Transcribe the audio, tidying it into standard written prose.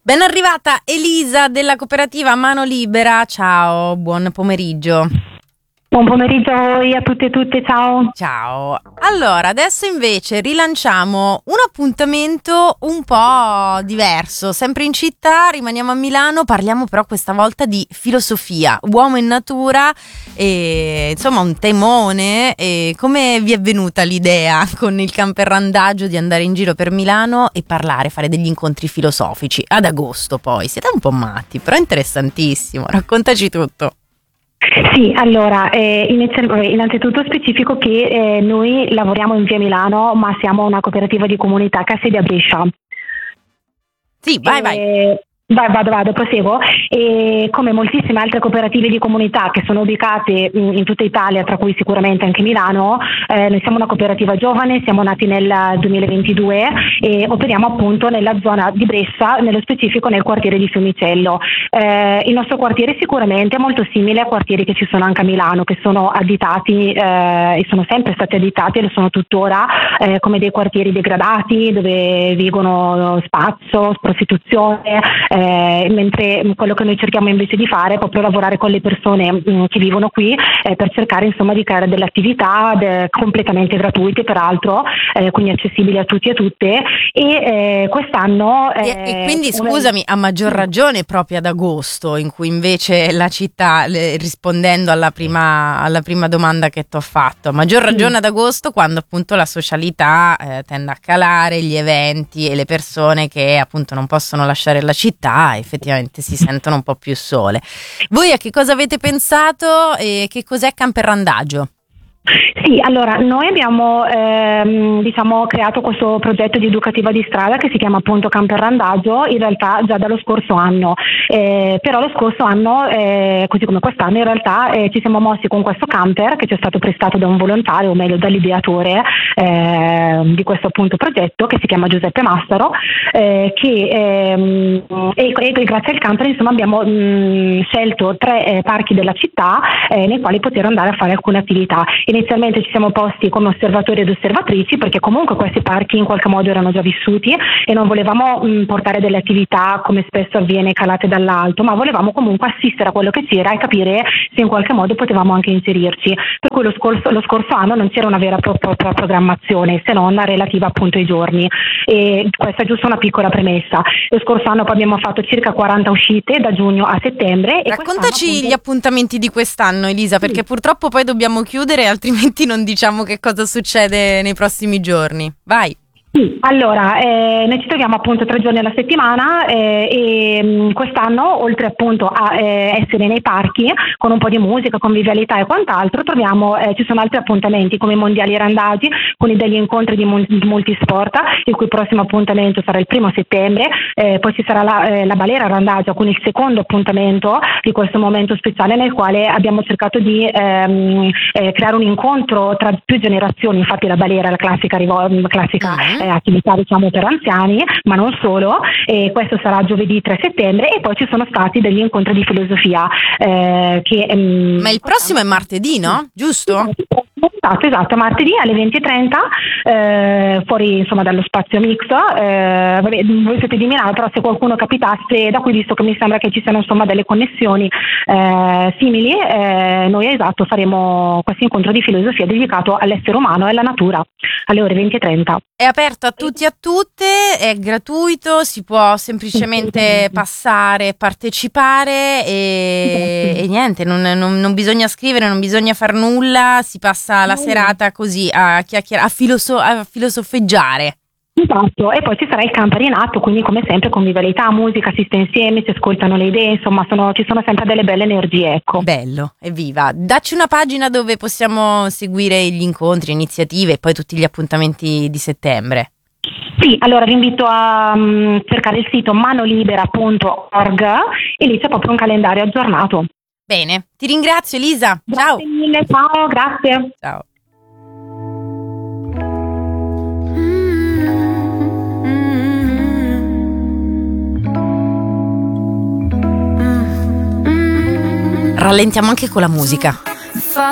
Ben arrivata Elisa della cooperativa Mano Libera, ciao, buon pomeriggio. Buon pomeriggio a voi, a tutte e tutte, ciao. Ciao, allora adesso invece rilanciamo un appuntamento un po' diverso, sempre in città, rimaniamo a Milano, parliamo però questa volta di filosofia, uomo in natura e insomma un temone. E come vi è venuta l'idea con il camperrandagio di andare in giro per Milano e parlare, fare degli incontri filosofici ad agosto? Poi siete un po' matti, però interessantissimo, raccontaci tutto. Sì, allora, innanzitutto specifico che noi lavoriamo in via Milano, ma siamo una cooperativa di comunità che ha sede a Brescia. Sì, vai. Vado, proseguo. E come moltissime altre cooperative di comunità che sono ubicate in tutta Italia, tra cui sicuramente anche Milano, noi siamo una cooperativa giovane, siamo nati nel 2022 e operiamo appunto nella zona di Brescia, nello specifico nel quartiere di Fiumicello. Il nostro quartiere sicuramente è molto simile a quartieri che ci sono anche a Milano, che sono additati e sono sempre stati additati e lo sono tuttora come dei quartieri degradati dove vigono spazzo, prostituzione. Mentre quello che noi cerchiamo invece di fare è proprio lavorare con le persone che vivono qui per cercare insomma di creare delle attività completamente gratuite peraltro, quindi accessibili a tutti e a tutte e quest'anno e quindi scusami, a maggior ragione proprio ad agosto, in cui invece la città, rispondendo alla prima domanda che ti ho fatto, a maggior ragione ad agosto, quando appunto la socialità tende a calare, gli eventi e le persone che appunto non possono lasciare la città effettivamente si sentono un po' più sole. Voi a che cosa avete pensato e che cos'è camperrandagio? Sì, allora noi abbiamo creato questo progetto di educativa di strada che si chiama appunto camperrandagio in realtà già dallo scorso anno, però lo scorso anno, così come quest'anno in realtà ci siamo mossi con questo camper che ci è stato prestato da un volontario, o meglio dall'ideatore di questo appunto progetto che si chiama Giuseppe Massaro, e grazie al camper insomma abbiamo scelto 3 parchi della città nei quali poter andare a fare alcune attività. Inizialmente ci siamo posti come osservatori ed osservatrici perché comunque questi parchi in qualche modo erano già vissuti e non volevamo portare delle attività come spesso avviene calate dall'alto, ma volevamo comunque assistere a quello che c'era e capire se in qualche modo potevamo anche inserirci. Per cui lo scorso anno non c'era una vera e propria programmazione se non relativa appunto ai giorni, e questa è giusto una piccola premessa. Lo scorso anno poi abbiamo fatto circa 40 uscite da giugno a settembre. Raccontaci gli appuntamenti di quest'anno, Elisa, perché purtroppo poi dobbiamo chiudere, altrimenti non diciamo che cosa succede nei prossimi giorni. Vai. Sì, allora, noi ci troviamo appunto 3 giorni alla settimana e quest'anno, oltre appunto a essere nei parchi con un po' di musica, convivialità e quant'altro, ci sono altri appuntamenti come i mondiali randagi con degli incontri di multisport, il cui prossimo appuntamento sarà il 1° settembre, poi ci sarà la balera randagio con il secondo appuntamento di questo momento speciale nel quale abbiamo cercato di creare un incontro tra più generazioni. Infatti la balera è la classica attività diciamo per anziani, ma non solo, e questo sarà giovedì 3 settembre e poi ci sono stati degli incontri di filosofia ma il prossimo è martedì, no? Giusto? Esatto, martedì alle 20:30 fuori insomma dallo spazio mix. Voi siete di Milano, però se qualcuno capitasse da qui, visto che mi sembra che ci siano insomma delle connessioni simili, noi faremo questo incontro di filosofia dedicato all'essere umano e alla natura alle ore 20:30. È aperto a tutti e a tutte, è gratuito, si può semplicemente passare, partecipare e niente, non bisogna scrivere, non bisogna far nulla, si passa la serata così a chiacchierare, a filosofeggiare. Esatto, e poi ci sarà il camper in atto, quindi come sempre convivialità, musica, si sta insieme, si ascoltano le idee, insomma ci sono sempre delle belle energie, ecco. Bello, evviva! Dacci una pagina dove possiamo seguire gli incontri, iniziative e poi tutti gli appuntamenti di settembre. Sì, allora vi invito a cercare il sito manolibera.org e lì c'è proprio un calendario aggiornato. Bene, ti ringrazio Elisa, ciao! Grazie mille, ciao, grazie! Ciao! Rallentiamo anche con la musica.